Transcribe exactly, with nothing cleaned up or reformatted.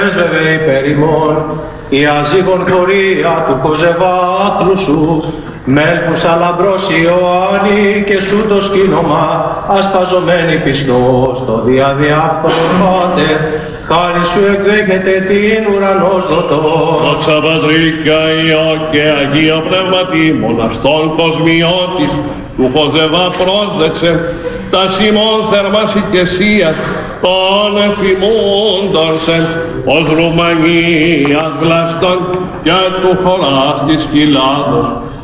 Έσβευε υπέρ ημών η αζήγον πορεία του Κοζεβάθλου σου, μέλπουσα λαμπρός Ιωάννη και σου το σκήνομα, ασπαζομένη πιστός το διαδιάφθονο Πάτερ, χάρη σου εκδέχεται την ουρανός δοτό. Δόξα Πατρί και Υιό και Αγία Πνεύματι, μοναστόν κοσμιώτη, του Κοζεβά πρόσδεξε, τα σημών θερμάς οικεσίας, των εφημούντων σε, ως Ρουμανίας γλαστών και του χωράς της Κοιλάδος,